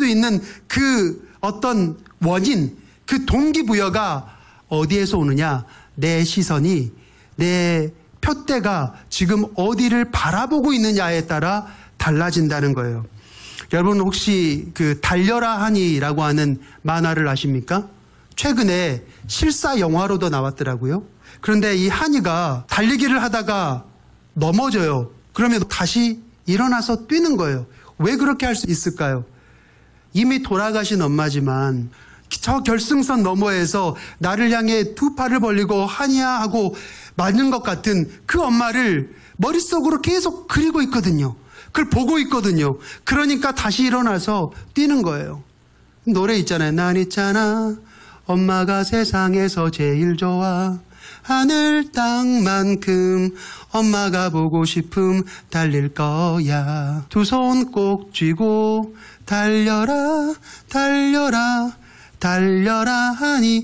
있는 그 어떤 원인, 그 동기부여가 어디에서 오느냐? 내 시선이, 내 표대가 지금 어디를 바라보고 있느냐에 따라 달라진다는 거예요. 여러분 혹시 그 달려라 하니라고 하는 만화를 아십니까? 최근에 실사 영화로도 나왔더라고요. 그런데 이 하니가 달리기를 하다가 넘어져요. 그러면 다시 일어나서 뛰는 거예요. 왜 그렇게 할 수 있을까요? 이미 돌아가신 엄마지만 저 결승선 너머에서 나를 향해 두 팔을 벌리고 하니야 하고 맞는 것 같은 그 엄마를 머릿속으로 계속 그리고 있거든요. 그걸 보고 있거든요. 그러니까 다시 일어나서 뛰는 거예요. 노래 있잖아요. 난 있잖아 엄마가 세상에서 제일 좋아 하늘 땅만큼 엄마가 보고 싶음 달릴 거야. 두 손 꼭 쥐고 달려라 달려라 달려라 하니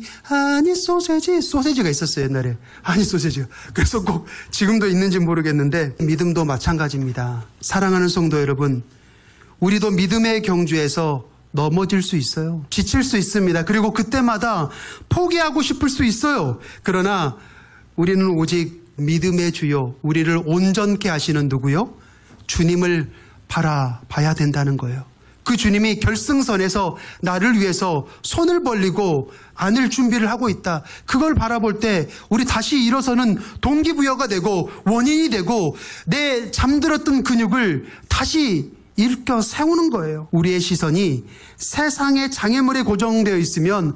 소세지가 있었어요 옛날에. 하니 소세지가. 그래서 꼭 지금도 있는지 모르겠는데 믿음도 마찬가지입니다. 사랑하는 성도 여러분, 우리도 믿음의 경주에서 넘어질 수 있어요. 지칠 수 있습니다. 그리고 그때마다 포기하고 싶을 수 있어요. 그러나 우리는 오직 믿음의 주요, 우리를 온전케 하시는 누구요? 주님을 바라봐야 된다는 거예요. 그 주님이 결승선에서 나를 위해서 손을 벌리고 안을 준비를 하고 있다. 그걸 바라볼 때 우리 다시 일어서는 동기부여가 되고 원인이 되고 내 잠들었던 근육을 다시 일으켜 세우는 거예요. 우리의 시선이 세상의 장애물에 고정되어 있으면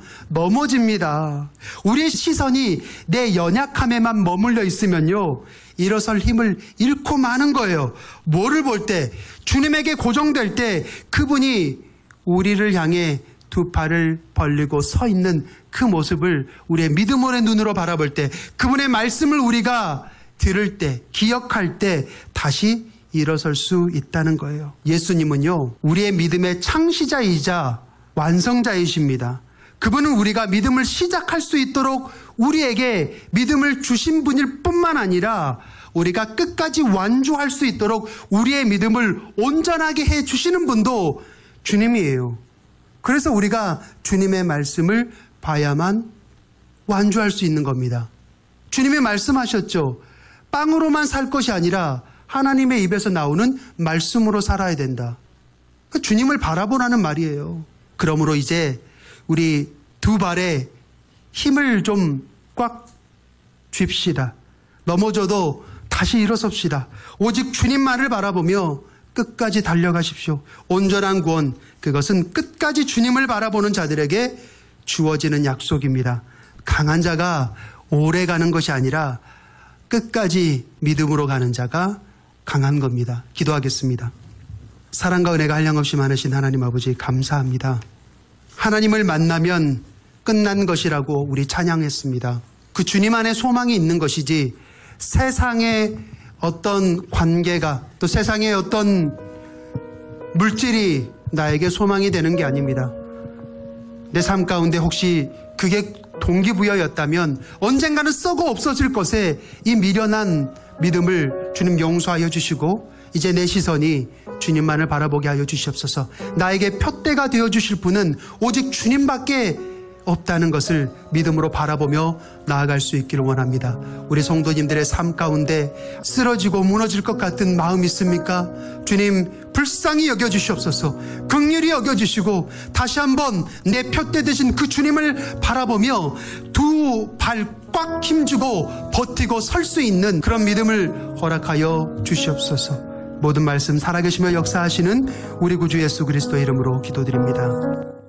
넘어집니다. 우리의 시선이 내 연약함에만 머물러 있으면요, 일어설 힘을 잃고 마는 거예요. 뭐를 볼 때? 주님에게 고정될 때 그분이 우리를 향해 두 팔을 벌리고 서 있는 그 모습을 우리의 믿음의 눈으로 바라볼 때, 그분의 말씀을 우리가 들을 때, 기억할 때 다시 일어설 수 있다는 거예요. 예수님은요, 우리의 믿음의 창시자이자 완성자이십니다. 그분은 우리가 믿음을 시작할 수 있도록 우리에게 믿음을 주신 분일 뿐만 아니라 우리가 끝까지 완주할 수 있도록 우리의 믿음을 온전하게 해 주시는 분도 주님이에요. 그래서 우리가 주님의 말씀을 봐야만 완주할 수 있는 겁니다. 주님이 말씀하셨죠. 빵으로만 살 것이 아니라 하나님의 입에서 나오는 말씀으로 살아야 된다. 주님을 바라보라는 말이에요. 그러므로 이제 우리 두 발에 힘을 좀 꽉 쥡시다. 넘어져도 다시 일어섭시다. 오직 주님만을 바라보며 끝까지 달려가십시오. 온전한 구원, 그것은 끝까지 주님을 바라보는 자들에게 주어지는 약속입니다. 강한 자가 오래 가는 것이 아니라 끝까지 믿음으로 가는 자가 강한 겁니다. 기도하겠습니다. 사랑과 은혜가 한량없이 많으신 하나님 아버지, 감사합니다. 하나님을 만나면 끝난 것이라고 우리 찬양했습니다. 그 주님 안에 소망이 있는 것이지 세상의 어떤 관계가, 또 세상의 어떤 물질이 나에게 소망이 되는 게 아닙니다. 내 삶 가운데 혹시 그게 동기부여였다면 언젠가는 썩어 없어질 것에 이 미련한 믿음을 주님 용서하여 주시고 이제 내 시선이 주님만을 바라보게 하여 주시옵소서. 나에게 푯대가 되어주실 분은 오직 주님밖에 없다는 것을 믿음으로 바라보며 나아갈 수 있기를 원합니다. 우리 성도님들의 삶 가운데 쓰러지고 무너질 것 같은 마음 있습니까? 주님 불쌍히 여겨주시옵소서. 긍휼히 여겨주시고 다시 한번 내 푯대 되신 그 주님을 바라보며 두 발 꽉 힘주고 버티고 설 수 있는 그런 믿음을 허락하여 주시옵소서. 모든 말씀 살아계시며 역사하시는 우리 구주 예수 그리스도의 이름으로 기도드립니다.